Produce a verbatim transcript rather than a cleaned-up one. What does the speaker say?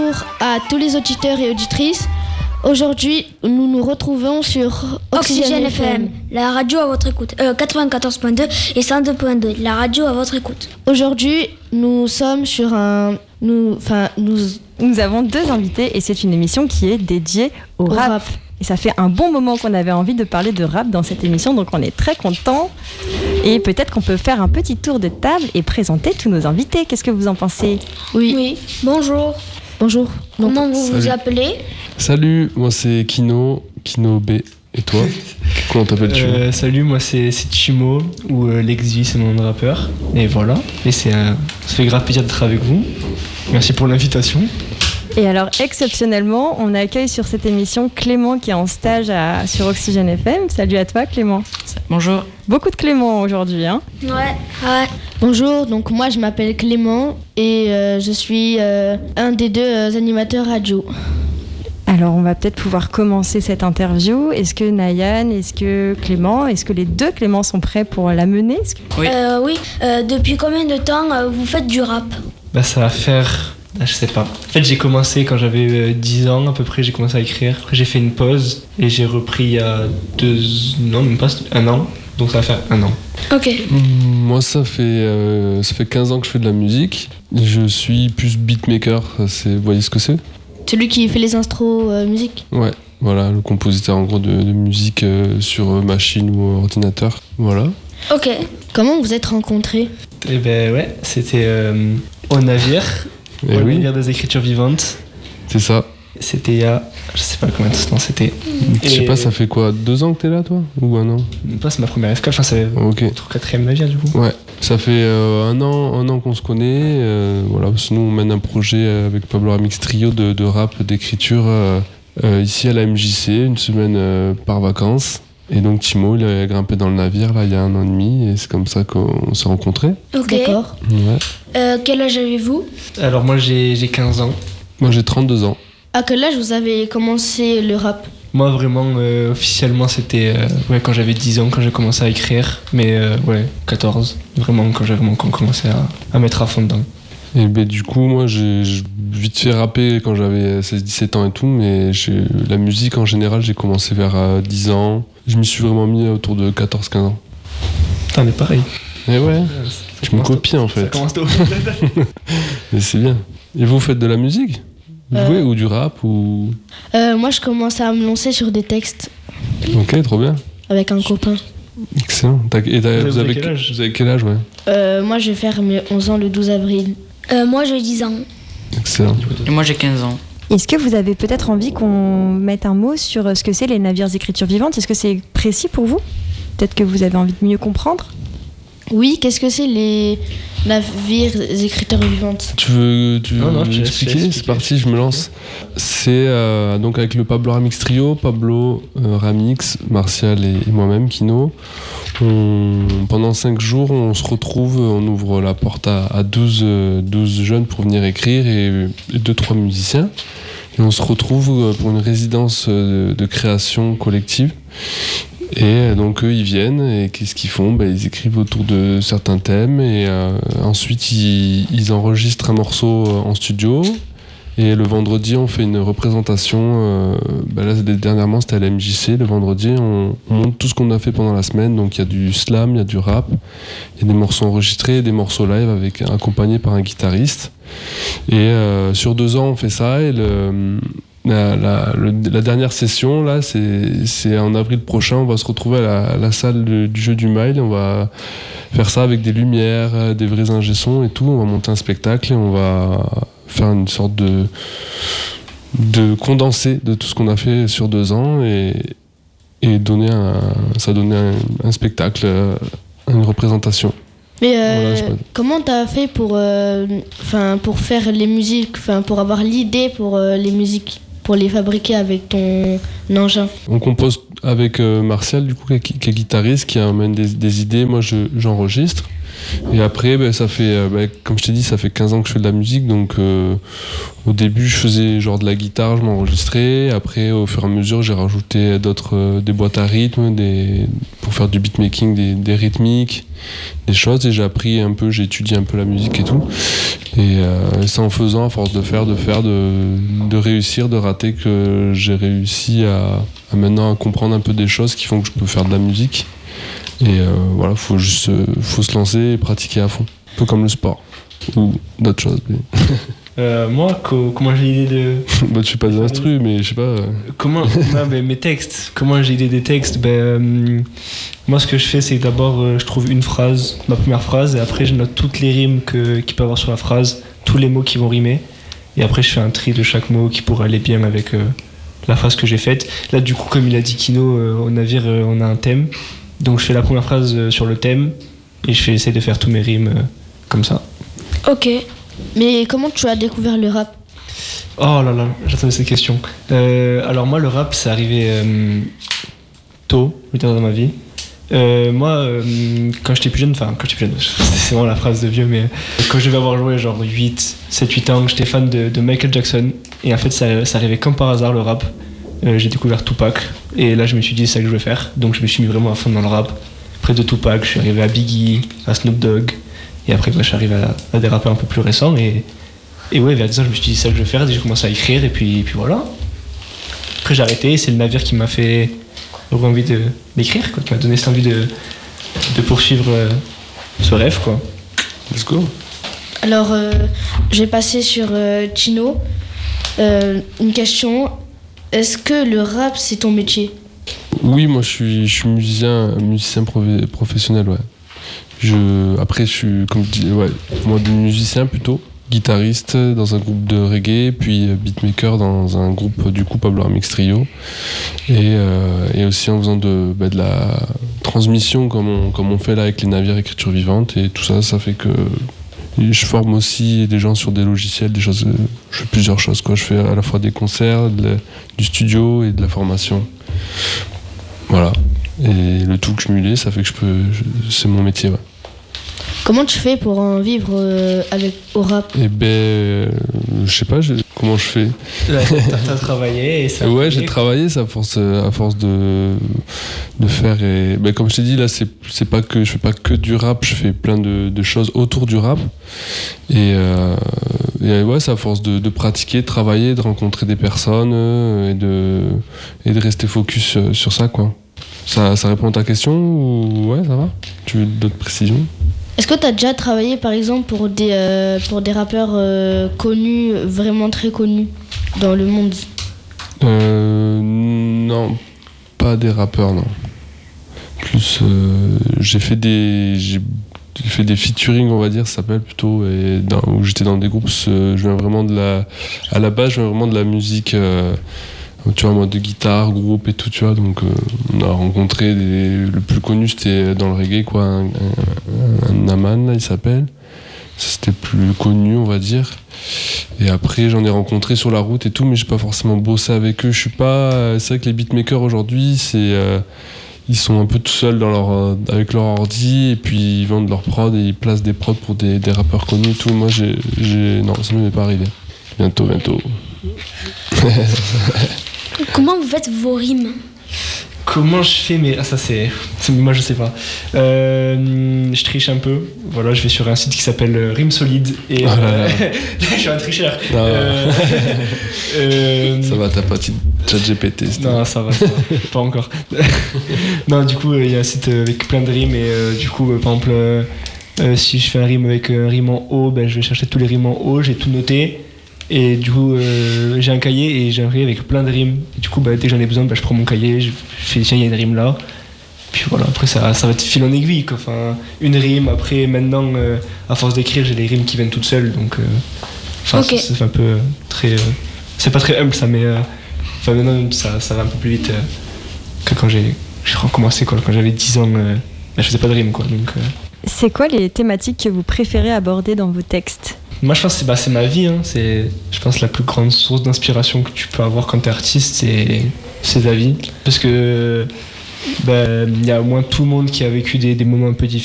Bonjour à tous les auditeurs et auditrices. Aujourd'hui, nous nous retrouvons sur Oxygène F M, la radio à votre écoute. Euh, quatre-vingt-quatorze point deux et cent deux point deux, la radio à votre écoute. Aujourd'hui, nous sommes sur un... Nous, enfin, nous... Nous avons deux invités et c'est une émission qui est dédiée au, au rap. rap. Et ça fait un bon moment qu'on avait envie de parler de rap dans cette émission, donc on est très contents. Et peut-être qu'on peut faire un petit tour de table et présenter tous nos invités. Qu'est-ce que vous en pensez ? Oui. Oui, bonjour. Bonjour. Donc, Comment vous salut. vous appelez ? Salut, moi c'est Kino, Kino B. Et toi ? Comment t'appelles-tu ? Euh, salut, moi c'est, c'est Chimo, ou euh, Lexvi, c'est mon nom de rappeur. Et voilà, et c'est, euh, ça fait grave plaisir d'être avec vous. Merci pour l'invitation. Et alors, exceptionnellement, on accueille sur cette émission Clément qui est en stage à, sur Oxygène F M. Salut à toi Clément. Bonjour. Beaucoup de Clément aujourd'hui, hein ? Ouais. Ouais. Bonjour, donc moi je m'appelle Clément et euh, je suis euh, un des deux euh, animateurs radio. Alors, on va peut-être pouvoir commencer cette interview. Est-ce que Nayan, est-ce que Clément, est-ce que les deux Clément sont prêts pour la mener ? Est-ce que... Oui. Euh, oui. Euh, depuis combien de temps euh, vous faites du rap ? Bah ça va faire, ah, je sais pas. En fait j'ai commencé quand j'avais euh, dix ans à peu près, j'ai commencé à écrire. Après j'ai fait une pause et j'ai repris il y a deux, non même pas, un an. Donc ça va faire un an. Ok. Mmh, Moi ça fait, euh, ça fait quinze ans que je fais de la musique. Je suis plus beatmaker, c'est, vous voyez ce que c'est ? Celui qui fait les intros euh, musique. Ouais, voilà, le compositeur en gros de, de musique euh, sur euh, machine ou ordinateur. Voilà. Ok. Comment vous êtes rencontrés ? Et ben ouais, c'était euh, au navire, Et au oui, navire des écritures vivantes. c'est ça. C'était il y a, je sais pas combien de temps c'était. Je sais Et- pas, ça fait quoi, deux ans que t'es là toi ? Ou un an ? Même pas, c'est ma première escale, enfin c'est Ok. notre quatrième navire du coup. Ouais, ça fait euh, un an, un an qu'on se connaît. Euh, voilà, sinon on mène un projet avec Pablo Ramix Trio de, de rap, d'écriture euh, euh, ici à la M J C, une semaine euh, par vacances. Et donc Timo, il a grimpé dans le navire là il y a un an et demi et c'est comme ça qu'on s'est rencontrés. Ok. D'accord. Ouais. Euh, quel âge avez-vous ? Alors moi j'ai, j'ai quinze ans. Moi j'ai trente-deux ans. À quel âge vous avez commencé le rap ? Moi vraiment euh, officiellement c'était euh, ouais, quand j'avais dix ans quand j'ai commencé à écrire, mais euh, ouais quatorze, vraiment quand j'ai vraiment commencé à, à mettre à fond dedans. Et ben du coup moi j'ai, j'ai vite fait rapper quand j'avais seize dix-sept ans et tout, mais j'ai, la musique en général j'ai commencé vers euh, dix ans. Je m'y suis vraiment mis autour de quatorze quinze ans. Putain, on est pareil. Et ouais, Ça tu me commence tôt. copies en Ça fait. commence tôt. Mais c'est bien. Et vous faites de la musique ? Vous Euh. jouez ou du rap ou... euh, Moi je commence à me lancer sur des textes Ok, trop bien. avec un copain. Excellent. T'as- et t'as- Vous vous, avez avez, quel âge vous avez quel âge, ouais. Euh, moi je vais faire mes onze ans le douze avril. Euh, moi j'ai dix ans. Excellent. Et moi j'ai quinze ans. Est-ce que vous avez peut-être envie qu'on mette un mot sur ce que c'est les navires écritures vivantes ? Est-ce que c'est précis pour vous ? Peut-être que vous avez envie de mieux comprendre ? Oui, qu'est-ce que c'est les navires écriteurs vivantes ? Tu veux, tu veux Non, non, je te laisse, expliquer je te laisse C'est expliquer. parti, je me lance. C'est euh, donc avec le Pablo Ramix Trio, Pablo euh, Ramix, Martial et, et moi-même, Kino. On, pendant cinq jours, on se retrouve, on ouvre la porte à, à douze, euh, douze jeunes pour venir écrire et deux trois musiciens. Et on se retrouve pour une résidence euh, de création collective. Et donc eux ils viennent et qu'est-ce qu'ils font ? Ben, ils écrivent autour de certains thèmes et euh, ensuite ils, ils enregistrent un morceau en studio et le vendredi on fait une représentation, euh, ben là dernièrement c'était à la M J C, le vendredi on, on montre tout ce qu'on a fait pendant la semaine, donc il y a du slam, il y a du rap, il y a des morceaux enregistrés, des morceaux live avec, accompagnés par un guitariste et euh, sur deux ans on fait ça et le... La, la, le, la dernière session, là, c'est, c'est en avril prochain. On va se retrouver à la, à la salle de, du jeu du Mail. On va faire ça avec des lumières, des vrais ingé-sons et tout. On va monter un spectacle et on va faire une sorte de, de condensé de tout ce qu'on a fait sur deux ans et, et donner un, ça donnait un, un spectacle, une représentation. Mais euh, Voilà, je sais pas. comment t'as fait pour, euh, 'fin, pour faire les musiques, 'fin, pour avoir l'idée pour euh, les musiques, pour les fabriquer avec ton engin ? On compose avec euh, Martial, du coup, qui est, qui est guitariste, qui amène des, des idées. Moi, je, j'enregistre. Et après, ben, ça fait, euh, ben, comme je t'ai dit, ça fait quinze ans que je fais de la musique. Donc euh, au début, je faisais genre de la guitare, je m'enregistrais. Après, au fur et à mesure, j'ai rajouté d'autres, euh, des boîtes à rythme, des, pour faire du beatmaking, des, des rythmiques, des choses. Et j'ai appris un peu, j'ai étudié un peu la musique et tout. Et euh, c'est en faisant, à force de faire, de faire, de, de réussir, de rater, que j'ai réussi à, à maintenant à comprendre un peu des choses qui font que je peux faire de la musique. Et euh, voilà, faut juste euh, faut se lancer et pratiquer à fond. Un peu comme le sport ou d'autres choses. Mais... Euh, moi, co- comment j'ai l'idée de. bah, tu fais pas des instrus, mais je sais pas. Euh... Comment non, ben, mes textes, comment j'ai l'idée des textes ben, euh, moi, ce que je fais, c'est que d'abord, euh, je trouve une phrase, ma première phrase, et après, je note toutes les rimes que, qu'il peut y avoir sur la phrase, tous les mots qui vont rimer. Et après, je fais un tri de chaque mot qui pourrait aller bien avec euh, la phrase que j'ai faite. Là, du coup, comme il a dit Kino, euh, au navire, euh, on a un thème. Donc je fais la première phrase euh, sur le thème et je fais essayer de faire tous mes rimes euh, comme ça. Ok. Mais comment tu as découvert le rap? Oh là là, j'attendais cette question. Euh, alors moi, le rap, c'est arrivé euh, tôt, je veux dire, dans ma vie. Euh, moi, euh, quand j'étais plus jeune, enfin quand j'étais plus jeune, c'est vraiment la phrase de vieux, mais quand je devais avoir joué genre huit, sept, huit ans, j'étais fan de, de Michael Jackson. Et en fait, ça, ça arrivait comme par hasard, le rap. Euh, j'ai découvert Tupac et là je me suis dit c'est ça que je veux faire, donc je me suis mis vraiment à fond dans le rap. Après de Tupac, je suis arrivé à Biggie, à Snoop Dogg et après bah, je suis arrivé à, à des rappeurs un peu plus récents et, et ouais, vers dix ans je me suis dit c'est ça que je veux faire et j'ai commencé à écrire et puis, et puis voilà. Après j'ai arrêté, c'est le navire qui m'a fait avoir envie de, d'écrire, quoi, qui m'a donné cette envie de, de poursuivre euh, ce rêve quoi. Let's go. Alors, euh, je vais passer sur euh, Chino. Euh, une question. Est-ce que le rap, c'est ton métier? Oui, moi je suis, je suis musicien, musicien prof- professionnel, ouais. Je, après, je suis, comme je dis, ouais, moi de musicien plutôt, guitariste dans un groupe de reggae, puis beatmaker dans un groupe du coup Pablo Ramix Trio, et, euh, et aussi en faisant de, bah, de la transmission comme on, comme on fait là avec les navires écriture vivante, et tout ça, ça fait que je forme aussi des gens sur des logiciels, des choses, je fais plusieurs choses, quoi. Je fais à la fois des concerts, de la, du studio et de la formation. Voilà. Et le tout cumulé, ça fait que je peux, je, c'est mon métier, ouais. Comment tu fais pour en vivre euh, avec, au rap? Eh ben, euh, je sais pas, je, comment je fais. Là, t'as, t'as travaillé et ça. Ouais, j'ai travaillé, ça à force, à force de, de faire. Et ben, comme je t'ai dit, là, c'est, c'est pas que je fais pas que du rap, je fais plein de, de choses autour du rap. Et, euh, et ouais, c'est à force de, de pratiquer, de travailler, de rencontrer des personnes euh, et de, et de rester focus sur ça, quoi. Ça, ça répond à ta question ou ouais, ça va? Tu veux d'autres précisions? Est-ce que tu as déjà travaillé par exemple pour des, euh, pour des rappeurs euh, connus, vraiment très connus dans le monde? euh, Non, pas des rappeurs, non. Plus, euh, j'ai fait des, j'ai fait des featuring, on va dire, ça s'appelle plutôt, et dans, où j'étais dans des groupes. Je viens vraiment de la, à la base, je viens vraiment de la musique. Euh, Tu vois, moi, de guitare, groupe et tout, tu vois, donc euh, on a rencontré des... le plus connu, c'était dans le reggae, quoi, un, un, un Naman, là, il s'appelle. Ça, c'était plus connu, on va dire. Et après, j'en ai rencontré sur la route et tout, mais j'ai pas forcément bossé avec eux. Je suis pas... C'est vrai que les beatmakers aujourd'hui, c'est... Euh, ils sont un peu tout seuls dans leur, euh, avec leur ordi, et puis ils vendent leur prod et ils placent des prods pour des, des rappeurs connus et tout. Moi, j'ai... j'ai... Non, ça ne m'est pas arrivé. Bientôt, bientôt. Comment vous faites vos rimes? Comment je fais mais ah, ça c'est, c'est moi je sais pas. Euh, je triche un peu. Voilà, je vais sur un site qui s'appelle euh, Rime Solide et oh là euh, là. je suis un tricheur. Non. Euh, euh, Ça va, t'as pas de chat G P T? Non, ça va, ça va. Pas encore. Non, du coup, il euh, y a un site avec plein de rimes et euh, du coup, euh, par exemple, euh, euh, si je fais un rime avec un rime en haut, ben, je vais chercher tous les rimes en haut, j'ai tout noté. Et du coup, euh, j'ai un cahier et j'ai un cahier avec plein de rimes. Et du coup, bah, dès que j'en ai besoin, bah, je prends mon cahier, je fais tiens, il y a une rime là. Puis voilà, après ça, ça va être fil en aiguille, quoi. Enfin, une rime, après maintenant, euh, à force d'écrire, j'ai les rimes qui viennent toutes seules. Donc, euh, enfin, okay. c'est, c'est un peu euh, très. Euh, c'est pas très humble ça, mais euh, enfin, maintenant, ça, ça va un peu plus vite euh, que quand j'ai, j'ai recommencé, quoi. Quand j'avais dix ans, euh, bah, je faisais pas de rime, quoi. Donc, euh... C'est quoi les thématiques que vous préférez aborder dans vos textes? Moi, je pense que c'est, bah, c'est ma vie. Hein. C'est, je pense, la plus grande source d'inspiration que tu peux avoir quand t'es artiste, c'est, c'est ta vie. Parce que bah, y a au moins tout le monde qui a vécu des, des moments un peu difficiles.